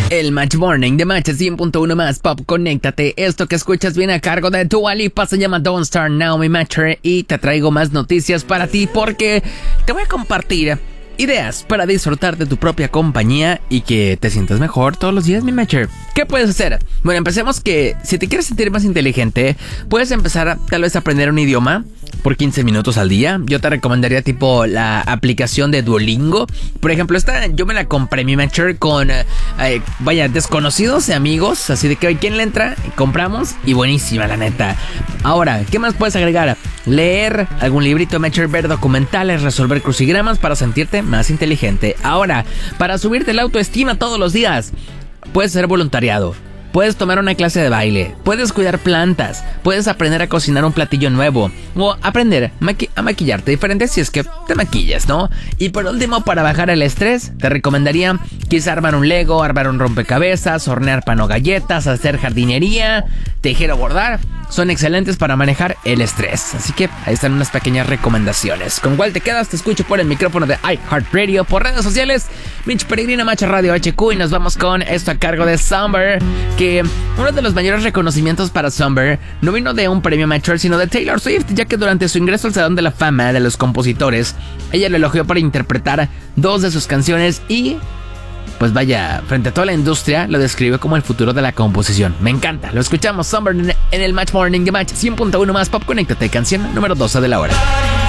El Match Morning de Match 100.1 más Pop, conéctate. Esto que escuchas viene a cargo de Dua Lipa, se llama Don't Start Now, mi Matcher. Y te traigo más noticias para ti porque te voy a compartir ideas para disfrutar de tu propia compañía y que te sientas mejor todos los días, mi Matcher. ¿Qué puedes hacer? Bueno, empecemos que si te quieres sentir más inteligente, puedes empezar a tal vez aprender un idioma por 15 minutos al día. Yo te recomendaría tipo la aplicación de Duolingo. Por ejemplo, esta yo me la compré, mi Matcher, con desconocidos y amigos. Así de que hoy, ¿quién le entra? Compramos y buenísima, la neta. Ahora, ¿qué más puedes agregar? Leer algún librito, Matcher, ver documentales, resolver crucigramas para sentirte más inteligente. Ahora, para subirte la autoestima todos los días, puedes hacer voluntariado. Puedes tomar una clase de baile, puedes cuidar plantas, puedes aprender a cocinar un platillo nuevo o aprender a maquillarte diferente si es que te maquillas, ¿no? Y por último, para bajar el estrés, te recomendaría quizá armar un Lego, armar un rompecabezas, hornear pan o galletas, hacer jardinería, tejer o bordar. Son excelentes para manejar el estrés. Así que ahí están unas pequeñas recomendaciones. ¿Con cuál te quedas? Te escucho por el micrófono de iHeartRadio, por redes sociales, Mitch Peregrina, Match Radio HQ. Y nos vamos con esto a cargo de Somber, que uno de los mayores reconocimientos para Somber no vino de un premio Matcher, sino de Taylor Swift, ya que durante su ingreso al Salón de la Fama de los Compositores, ella lo elogió por interpretar 2 de sus canciones y, pues vaya, frente a toda la industria, lo describe como el futuro de la composición. Me encanta, lo escuchamos, Somber, en el Match Morning de Match 100.1 más Pop, conéctate, canción número 12 de la hora.